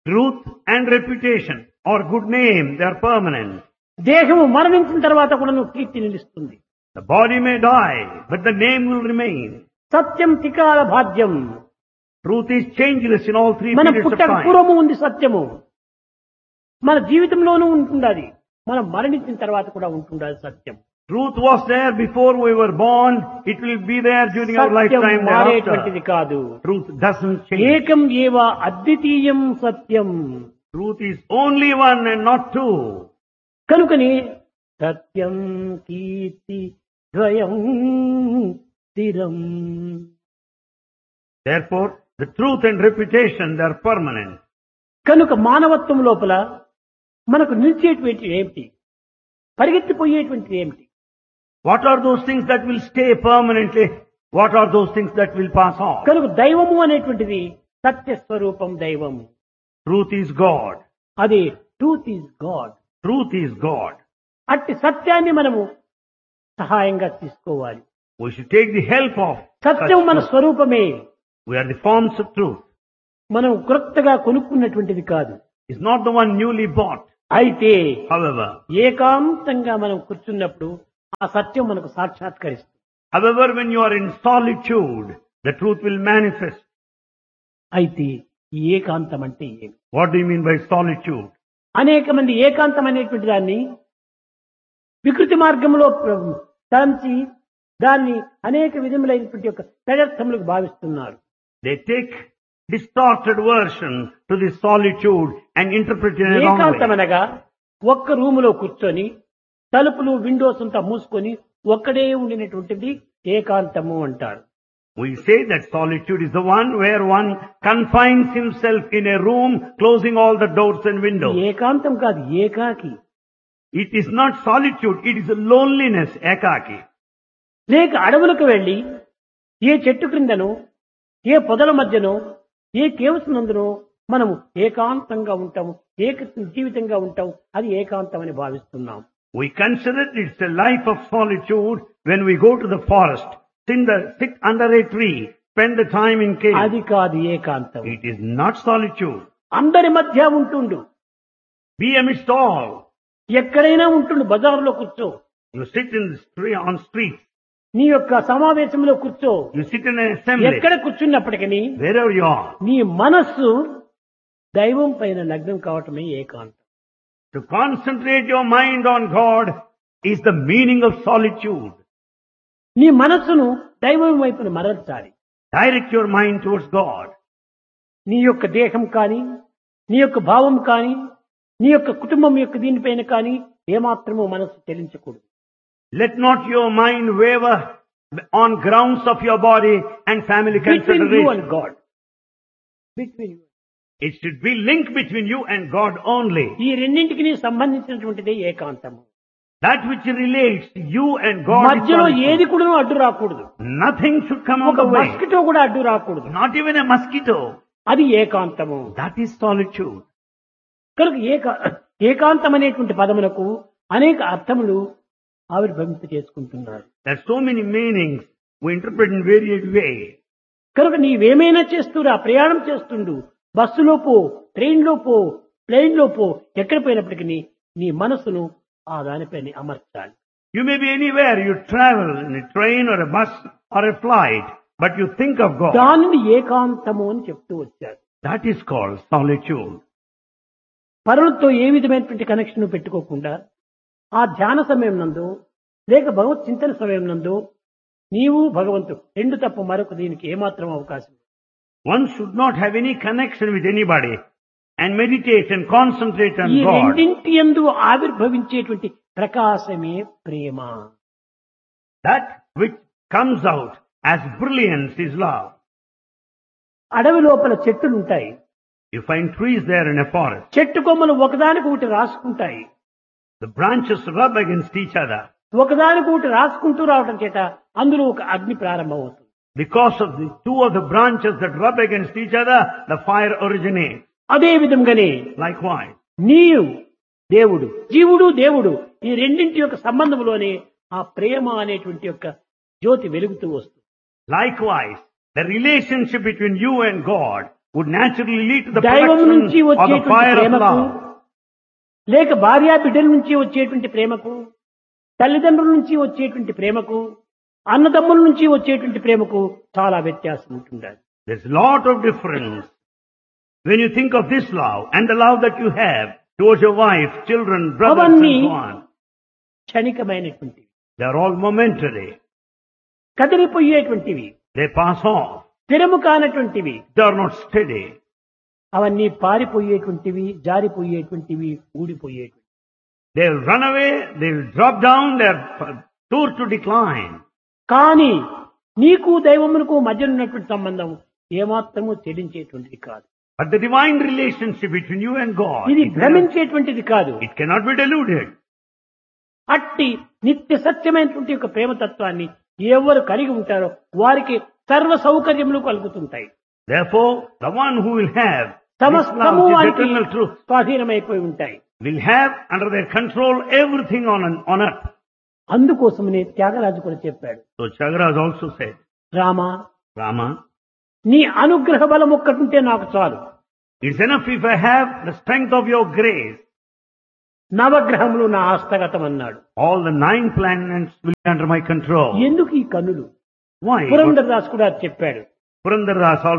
Truth and reputation or good name, they are permanent. దేహము మరణించిన తర్వాత కూడా నువ్వు కీర్తి నిలుస్తుంది. The body may die, but the name will remain. సత్యం త్రికాల భాగ్యం. Truth is changeless in all three మన periods of పుట్టక time. పూర్వము ఉంది సత్యము. మన జీవితంలోనూ ఉంటుండాలి. మనం మరణించిన తర్వాత కూడా ఉంటుండాలి సత్యం. Truth was there before we were born. It will be there during our Satyam lifetime మారేటువంటిది thereafter. కాదు. Truth doesn't change. ఏకం ఏవ అద్వితీయం సత్యం. Truth is only one and not two. కనుకని సత్యం కీర్తి ద్వయం స్థిరం. Therefore, the truth and reputation, they are permanent. కనుక మానవత్వం లోపల మనకు నిలిచేటువంటి ఏమిటి, పరిగెత్తిపోయేటువంటిది ఏమిటి? What are those things that will stay permanently? What are those things that will pass off? కనుక దైవము అనేటువంటిది సత్యస్వరూపం దైవం. Truth is God. అది truth is God. Truth is God. అట్టి సత్యాన్ని మనము సహాయంగా తీసుకోవాలి. We should take the help of Satyam such మన truth. స్వరూపమే. We are the forms of truth. మనం క్రొత్తగా కొనుక్కున్నటువంటిది కాదు. It's not the one newly bought. అయితే However, ఏకాంతంగా మనం కూర్చున్నప్పుడు ఆ సత్యం మనకు సాక్షాత్కరిస్తుంది. when you are in solitude, the truth will manifest. అయితే ఈ ఏకాంతం అంటే ఏమి? What do you mean by solitude? అనేక మంది ఏకాంతం అనేటువంటి దాన్ని వికృతి మార్గంలో తలంచి దాన్ని అనేక విధములైనటువంటి యొక్క పెడర్థములకు భావిస్తున్నారు. They take distorted version to this solitude and interpret it in a wrong ఏకాంతం way. అనగా ఒక్క రూములో కూర్చొని తలుపులు విండోస్ అంతా మూసుకొని ఒక్కడే ఉండినటువంటిది ఏకాంతము అంటారు. We say that solitude is the one where one confines himself in a room, closing all the doors and windows. ఏకాంతం కాదు, ఏకాకి. It is not solitude, it is a loneliness, ekaki. లేక అడవులకు వెళ్లి ఏ చెట్టు క్రిందనో ఏ పొదల మధ్యనో ఏ కేవ్స్ నందునో మనము ఏకాంతంగా ఉంటాము, ఏక జీవితంగా ఉంటాం. అది ఏకాంతం అని భావిస్తున్నాం. We consider it's a life of solitude when we go to the forest, sit under a tree, spend the time in cave. అది కాదు ఏకాంతం. It is not solitude. అందరి మధ్య ఉంటుండు, Be amidst all. ఎక్కడైనా ఉంటుండు. బజార్లో కూర్చో, You sit in the street, on streets. నీ యొక్క సమావేశంలో కూర్చో, You sit in an assembly. ఎక్కడ కూర్చున్నప్పటికీ Wherever you are. నీ మనస్సు దైవం పైన లగ్నం కావటమే ఏకాంతం. To concentrate your mind on God is the meaning of solitude. నీ మనస్సును దైవం వైపున మరల్చాలి. Direct your mind towards God. నీ యొక్క దేహం కానీ, నీ యొక్క భావం కానీ, నీ యొక్క కుటుంబం యొక్క దీనిపైన కానీ ఏమాత్రమూ మనస్సు చెలించకూడదు. Let not your mind waver on grounds of your body and family Between you considerations. and God. Between you. It should be linked between you and God only. ఈ రెండింటికి సంబంధించినటువంటిదే ఏకాంతము. That which relates you and God is మధ్యలో solitude. ఏది కూడా అడ్డు రాకూడదు. Nothing should come on ఒక the way. Mosquito కూడా అడ్డు రాకూడదు. Not even a mosquito. అది ఏకాంతము. That is solitude. కనుక ఏకాంతం అనేటువంటి పదములకు అనేక అర్థములు ఆవిర్భవింప చేసుకుంటున్నారు. There are so many meanings we interpret in varied ways. కనుక నీవేమైనా చేస్తురా, ప్రయాణం చేస్తుండు, బస్సులో పో, ట్రైన్లో పో, ప్లేన్ లో పో, ఎక్కడ పోయినప్పటికీ నీ మనసును ఆ దానిపైన అమర్చాలి. You may be anywhere, you travel in a train or a bus or a flight, but you think of God. దానిని ఏకాంతము అని చెప్తూ వచ్చారు. That is called solitude. పరులతో ఏ విధమైనటువంటి కనెక్షన్ పెట్టుకోకుండా ఆ ధ్యాన సమయం నందు లేక భగవత్ చింతన సమయం నందు నీవు భగవంతుడు రెండు తప్ప మరొక దీనికి ఏమాత్రం అవకాశం. One should not have any connection with anybody and meditate and concentrate on ఈ God. రెండింటి యందు ఆవిర్భవించేటువంటి ప్రకాశమే ప్రేమ. That which comes out as brilliance is love. అడవి లోపల చెట్టులు ఉంటాయి. You find trees there in a forest. చెట్టు కొమ్మలు ఒకదానికి ఒకటి రాసుకుంటాయి. The branches rub against each other. ఒకదానికి ఒకటి రాసుకుంటూ రావడం చేత అందులో ఒక అగ్ని ప్రారంభమవుతుంది. Because of the two of the branches that rub against each other, the fire originates. అదే విధంగానే Likewise, నీవు దేవుడు, జీవుడు దేవుడు, ఈ రెండింటి యొక్క సంబంధంలోనే ఆ ప్రేమ అనేటువంటి యొక్క జ్యోతి వెలుగుతూ వస్తుంది. likewise, the relationship between you and God would naturally lead to the దైవం నుంచి production of the వచ్చేటువంటి fire of ప్రేమకు love. లేక భార్యా బిడ్డల నుంచి వచ్చేటువంటి ప్రేమకు, తల్లిదండ్రుల నుంచి వచ్చేటువంటి ప్రేమకు, అన్నదమ్ముల నుంచి వచ్చేటువంటి ప్రేమకు చాలా వ్యత్యాసం ఉంటుంది. There's a lot of difference when you think of this love and the love that you have towards your wife, children, brothers అవన్నీ and so on. క్షణికమైనటువంటివి, They are all momentary. కదిలిపోయేటువంటివి, They pass off. స్థిరము కానటువంటివి, They are not steady. అవన్నీ పారిపోయేటువంటివి, జారిపోయేటువంటివి, ఊడిపోయేటువంటివి. They'll run away, they'll drop down, they're sure to decline. కానీ నీకు దైవమునకు మధ్య ఉన్నటువంటి సంబంధం ఏమాత్రము చెల్లించేటువంటిది కాదు. But the divine relationship between you and God, ఇది భ్రమించేటువంటిది కాదు. it cannot be deluded. అట్టి నిత్య సత్యమైనటువంటి ఒక ప్రేమతత్వాన్ని ఎవరు కలిగి ఉంటారో వారికి సర్వ సౌకర్యములు కలుగుతుంటాయి. Therefore, the one who will have this సమస్తము love, this వారికి eternal truth, స్వాధీనమైపోయి ఉంటాయి. will have under their control everything on earth. అందుకోసమనే త్యాగరాజు కూడా చెప్పాడు, So Chagraj also said, Rama, Rama, నీ అనుగ్రహ బలం ఒక్కటుంటే నాకు చాలు. it's enough if I have the strength of your grace. నవగ్రహములు నా హస్తగతం అన్నాడు. All the 9 planets will be under my control. ఎందుకు ఈ కన్నులు? Why? పురంధరదాస్ కూడా చెప్పాడు. Purandaras